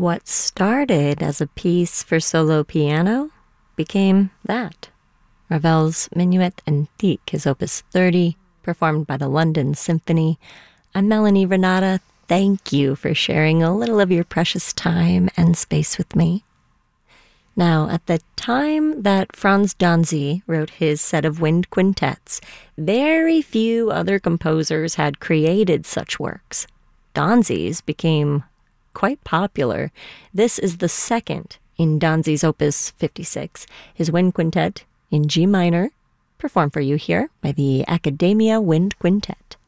What started as a piece for solo piano became that. Ravel's Minuet Antique is Opus 30, performed by the London Symphony. I'm Melanie Renata. Thank you for sharing a little of your precious time and space with me. Now, at the time that Franz Danzy wrote his set of wind quintets, very few other composers had created such works. Danzy's became quite popular. This is the second in Danzy's Opus 56, his wind quintet in G minor, performed for you here by the Academia Wind Quintet.